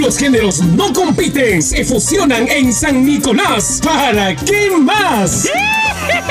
Los géneros no compiten, se fusionan en San Nicolás. ¿Para qué más?